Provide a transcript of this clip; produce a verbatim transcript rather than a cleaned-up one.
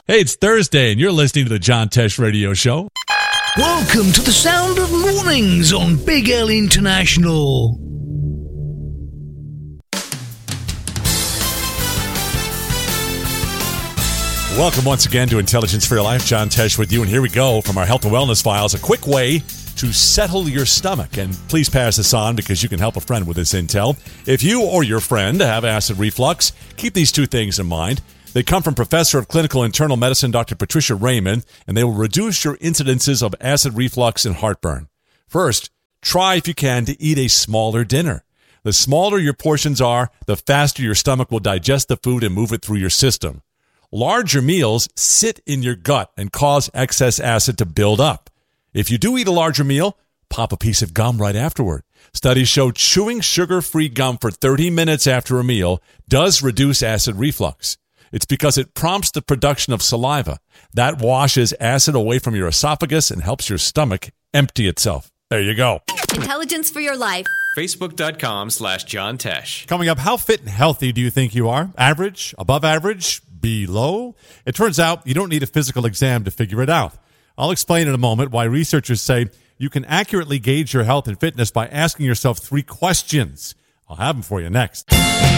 Hey, it's Thursday, and you're listening to the John Tesh Radio Show. Welcome to the sound of mornings on Big L International. Welcome once again to Intelligence for Your Life. John Tesh with you, and here we go from our health and wellness files. A quick way to settle your stomach, and please pass this on because you can help a friend with this intel. If you or your friend have acid reflux, keep these two things in mind. They come from Professor of Clinical Internal Medicine, Doctor Patricia Raymond, and they will reduce your incidences of acid reflux and heartburn. First, try if you can to eat a smaller dinner. The smaller your portions are, the faster your stomach will digest the food and move it through your system. Larger meals sit in your gut and cause excess acid to build up. If you do eat a larger meal, pop a piece of gum right afterward. Studies show chewing sugar-free gum for thirty minutes after a meal does reduce acid reflux. It's because it prompts the production of saliva. That washes acid away from your esophagus and helps your stomach empty itself. There you go. Intelligence for Your Life. Facebook.com slash John Tesh. Coming up, how fit and healthy do you think you are? Average? Above average? Below? It turns out you don't need a physical exam to figure it out. I'll explain in a moment why researchers say you can accurately gauge your health and fitness by asking yourself three questions. I'll have them for you next.